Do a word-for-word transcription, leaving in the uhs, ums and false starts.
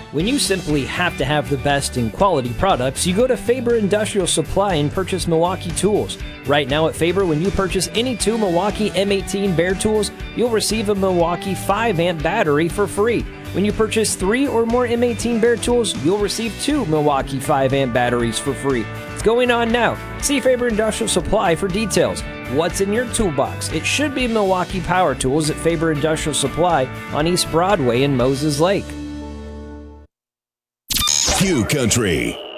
When you simply have to have the best in quality products, you go to Faber Industrial Supply and purchase Milwaukee tools. Right now at Faber, when you purchase any two Milwaukee M eighteen Bear tools, you'll receive a Milwaukee five amp battery for free. When you purchase three or more M eighteen Bear tools, you'll receive two Milwaukee five amp batteries for free. It's going on now. See Faber Industrial Supply for details. What's in your toolbox? It should be Milwaukee Power Tools at Faber Industrial Supply on East Broadway in Moses Lake. Q Country.